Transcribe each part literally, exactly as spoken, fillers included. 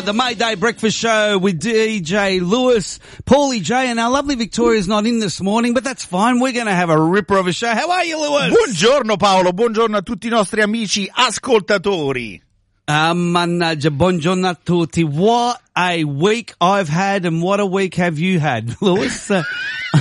the Mayday Breakfast Show with D J Lewis, Paulie J, and our lovely Victoria's not in this morning, but that's fine. We're going to have a ripper of a show. How are you, Lewis? Buongiorno Paolo, buongiorno a tutti i nostri amici ascoltatori. Ah, mannaggia, buongiorno a tutti. What a week I've had, and what a week have you had, Lewis? Uh,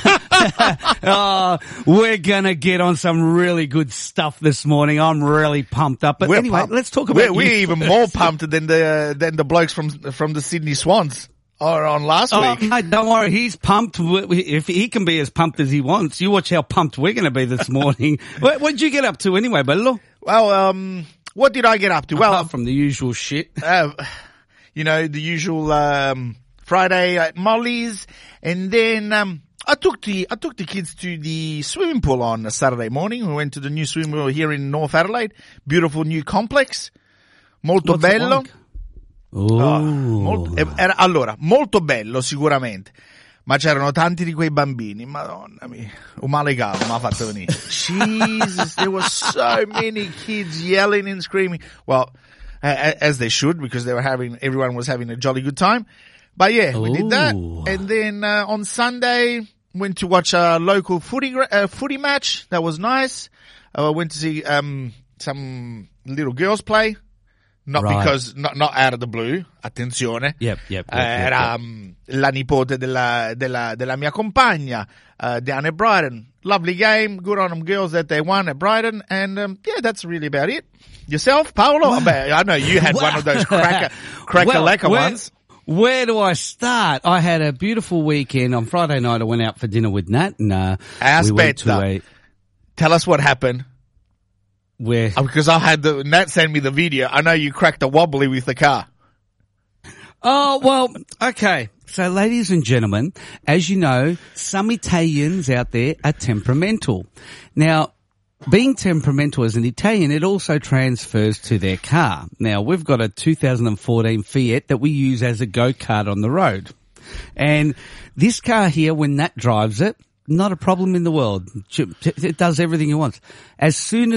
oh, we're gonna get on some really good stuff this morning. I'm really pumped up. But we're anyway, pumped. let's talk about We're, we're even more pumped than the than the blokes from from the Sydney Swans are on last oh, week. Mate, don't worry, he's pumped. If he can be as pumped as he wants, you watch how pumped we're going to be this morning. what did you get up to anyway, Bello? Well, um, what did I get up to? Apart Well, from the usual shit. Uh, you know, the usual um Friday at Molly's, and then um I took the I took the kids to the swimming pool on a Saturday morning. We went to the new swimming pool here in North Adelaide. Beautiful new complex. Molto What's it bello. like? Oh. Oh, molto, era, allora, molto bello sicuramente. Ma c'erano tanti di quei bambini. Madonna mia. Un male galo mi ha fatto venire. Jesus, there were so many kids yelling and screaming. Well, uh, as they should, because they were having, everyone was having a jolly good time. But yeah, we did that. And then uh, on Sunday, went to watch a local footy uh, footy match. That was nice. I uh, went to see um some little girls play. Not right. because, not, not out of the blue. Attenzione. Yep, yep. yep, uh, yep era yep. Um, la nipote della, della, della mia compagna, uh, down at Brighton. Lovely game. Good on them girls that they won at Brighton. And, um, yeah, that's really about it. Yourself, Paolo? Wow. I know you had one of those cracker, cracker well, lacquer where, ones. Where do I start? I had a beautiful weekend. On Friday night, I went out for dinner with Nat, and uh, we went to a. Tell us what happened. Where? Oh, because I had the Nat send me the video. I know you cracked a wobbly with the car. Oh well, okay. So, ladies and gentlemen, as you know, some Italians out there are temperamental. Now, being temperamental as an Italian, it also transfers to their car. Now, we've got a two thousand fourteen Fiat that we use as a go-kart on the road. And this car here, when Nat drives it, not a problem in the world. It does everything it wants. As soon as